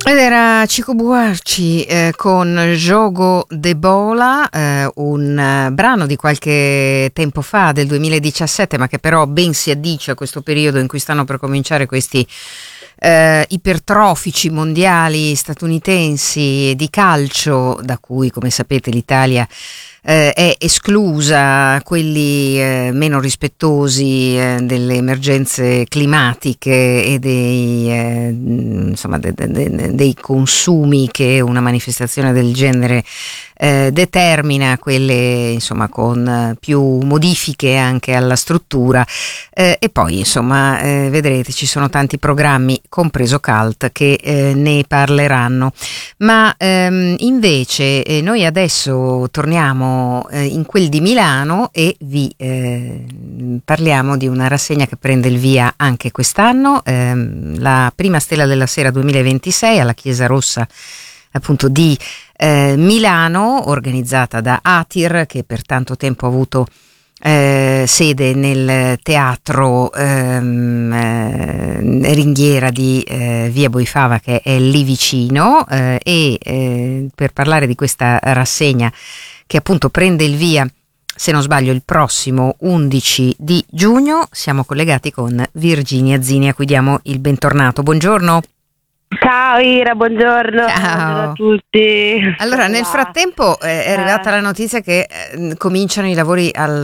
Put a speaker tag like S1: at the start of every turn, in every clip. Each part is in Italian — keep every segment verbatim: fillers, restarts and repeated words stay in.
S1: Ed era Chico Buarci eh, con Jogo de Bola, eh, un eh, brano di qualche tempo fa, del duemiladiciassette, ma che però ben si addice a questo periodo in cui stanno per cominciare questi eh, ipertrofici mondiali statunitensi di calcio, da cui, come sapete, l'Italia eh, è esclusa, quelli eh, meno rispettosi eh, delle emergenze climatiche e dei, eh, insomma, de, de, de, dei consumi che una manifestazione del genere eh, determina, quelle insomma con più modifiche anche alla struttura, eh, e poi insomma eh, vedrete, ci sono tanti programmi, compreso Cult, che eh, ne parleranno. Ma ehm, invece eh, noi adesso torniamo eh, in quel di Milano e vi eh, parliamo di una rassegna che prende il via anche quest'anno, ehm, la prima Stella della Sera duemilaventisei alla Chiesa Rossa appunto di eh, Milano, organizzata da Atir, che per tanto tempo ha avuto eh, sede nel teatro ehm, eh, Ringhiera di eh, Via Boifava, che è lì vicino, eh, e eh, per parlare di questa rassegna che appunto prende il via, se non sbaglio, il prossimo undici di giugno, siamo collegati con Virginia Zini, a cui diamo il bentornato. Buongiorno.
S2: Ciao Ira, buongiorno,
S1: Ciao.
S2: buongiorno a tutti.
S1: Allora, nel frattempo eh, è arrivata la notizia che eh, cominciano i lavori al,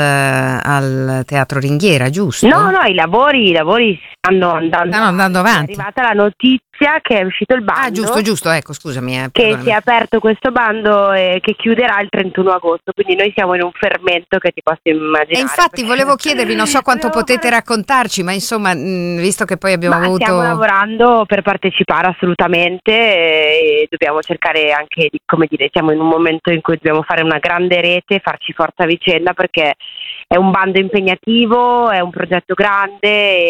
S1: al Teatro Ringhiera, giusto?
S2: No, no, i lavori, i lavori stanno andando,
S1: stanno andando avanti.
S2: È arrivata la notizia che è uscito il bando.
S1: Ah, giusto, giusto, ecco, scusami. Eh,
S2: che
S1: perdonami.
S2: si è aperto questo bando e che chiuderà il trentuno agosto, quindi noi siamo in un fermento che ti posso immaginare.
S1: E infatti
S2: perché...
S1: volevo chiedervi, non so quanto
S2: Volevo
S1: potete
S2: fare...
S1: raccontarci, ma insomma, mh, visto che poi abbiamo
S2: Ma
S1: avuto...
S2: stiamo lavorando per partecipare assolutamente e dobbiamo cercare anche di, come dire, siamo in un momento in cui dobbiamo fare una grande rete, farci forza a vicenda, perché è un bando impegnativo, è un progetto grande